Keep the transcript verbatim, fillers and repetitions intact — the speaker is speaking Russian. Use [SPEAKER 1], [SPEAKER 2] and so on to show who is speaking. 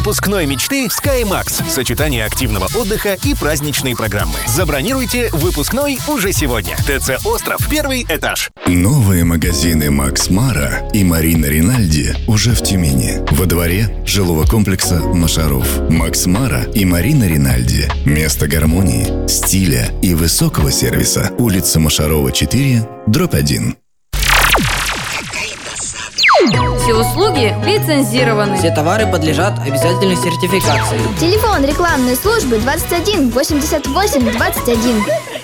[SPEAKER 1] выпускной мечты SkyMax. Сочетание активного отдыха и праздничной программы. Забронируйте выпускной уже сегодня. ТЦ «Остров», первый этаж.
[SPEAKER 2] Новые магазины Макс Мара и Марина Ринальди уже в Тюмени. Во дворе жилого комплекса «Машаров». Макс Мара и Марина Ринальди. Место гармонии, стиля и высокого сервиса. Улица Машарова, четыре, дробь один.
[SPEAKER 3] Все услуги лицензированы.
[SPEAKER 4] Все товары подлежат обязательной сертификации.
[SPEAKER 5] Телефон рекламной службы двадцать один восемьдесят восемь двадцать один.